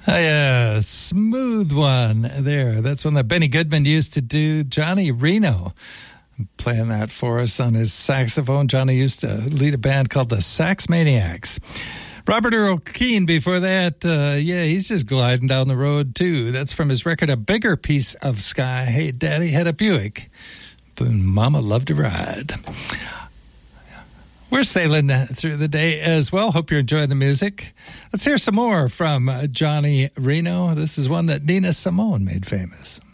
Oh, yeah, smooth one there. That's one that Benny Goodman used to do. Johnny Reno playing that for us on his saxophone. Johnny used to lead a band called the Sax Maniacs. Robert Earl Keen before that, he's just gliding down the road too. That's from his record, A Bigger Piece of Sky. Hey, Daddy had a Buick, but Mama loved to ride. We're sailing through the day as well. Hope you're enjoying the music. Let's hear some more from Johnny Reno. This is one that Nina Simone made famous.